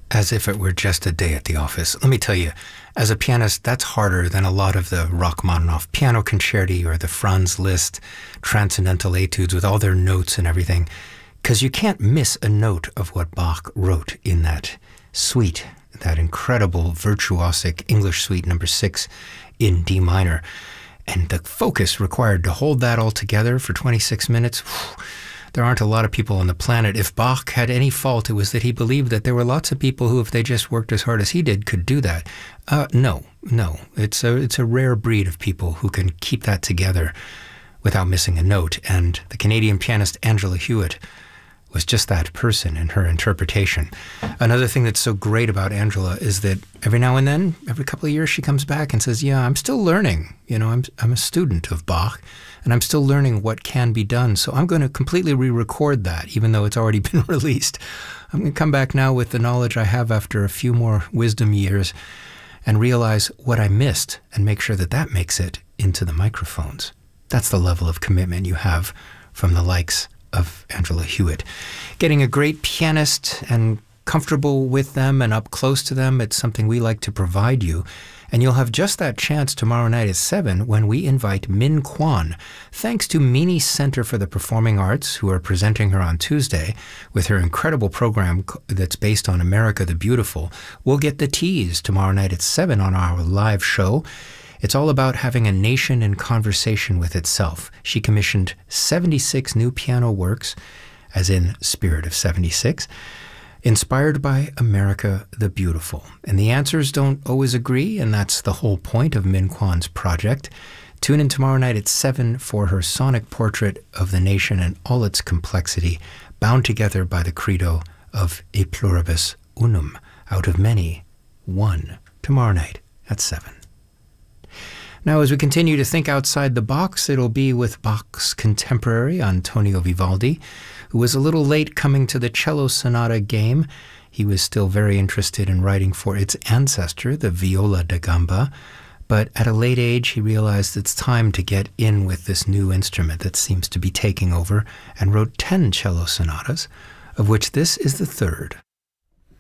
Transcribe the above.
As if it were just a day at the office. Let me tell you, as a pianist, that's harder than a lot of the Rachmaninoff piano concerti or the Franz Liszt transcendental etudes with all their notes and everything, because you can't miss a note of what Bach wrote in that suite, that incredible virtuosic English Suite number 6 in D minor. And the focus required to hold that all together for 26 minutes, there aren't a lot of people on the planet. If Bach had any fault, it was that he believed that there were lots of people who, if they just worked as hard as he did, could do that. No. It's a rare breed of people who can keep that together without missing a note. And the Canadian pianist Angela Hewitt was just that person in her interpretation. Another thing that's so great about Angela is that every now and then, every couple of years, she comes back and says, yeah, I'm still learning. I'm a student of Bach, and I'm still learning what can be done. So I'm going to completely re-record that, even though it's already been released. I'm going to come back now with the knowledge I have after a few more wisdom years and realize what I missed and make sure that that makes it into the microphones. That's the level of commitment you have from the likes of Angela Hewitt. Getting a great pianist and comfortable with them and up close to them, it's something we like to provide you. And you'll have just that chance tomorrow night at 7 when we invite Min Kwan. Thanks to Meany Center for the Performing Arts, who are presenting her on Tuesday with her incredible program that's based on America the Beautiful. We'll get the tease tomorrow night at 7 on our live show. It's all about having a nation in conversation with itself. She commissioned 76 new piano works, as in Spirit of 76, inspired by America the Beautiful. And the answers don't always agree, and that's the whole point of Min Kwan's project. Tune in tomorrow night at 7 for her sonic portrait of the nation and all its complexity, bound together by the credo of E pluribus unum, out of many, one, tomorrow night at 7. Now, as we continue to think outside the box, it'll be with Bach's contemporary, Antonio Vivaldi, who was a little late coming to the cello sonata game. He was still very interested in writing for its ancestor, the viola da gamba, but at a late age he realized it's time to get in with this new instrument that seems to be taking over, and wrote 10 cello sonatas, of which this is the third.